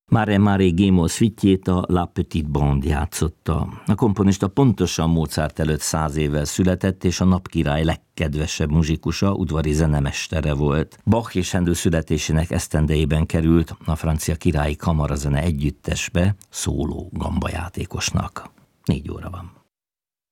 Mare Gémo szvitjét a La Petite Bande játszotta. A komponista pontosan Mozart előtt 100 évvel született, és a napkirály legkedvesebb muzsikusa, udvari zenemestere volt. Bach és Händel születésének esztendejében került a francia királyi kamarazene együttesbe szóló gambajátékosnak. 4 óra van.